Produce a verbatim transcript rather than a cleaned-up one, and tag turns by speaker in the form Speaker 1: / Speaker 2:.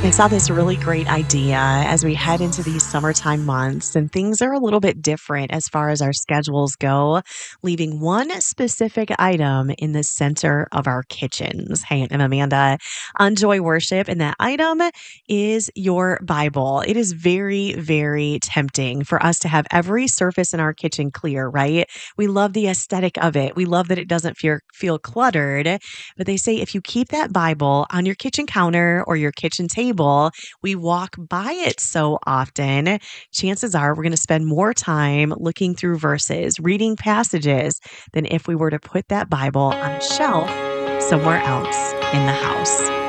Speaker 1: I saw this really great idea as we head into these summertime months, and things are a little bit different as far as our schedules go, leaving one specific item in the center of our kitchens. Hey, I'm Amanda on Joy Worship, and that item is your Bible. It is very, very tempting for us to have every surface in our kitchen clear, right? We love the aesthetic of it. We love that it doesn't feel, feel cluttered. But they say if you keep that Bible on your kitchen counter or your kitchen table, we walk by it so often, chances are we're going to spend more time looking through verses, reading passages, than if we were to put that Bible on a shelf somewhere else in the house.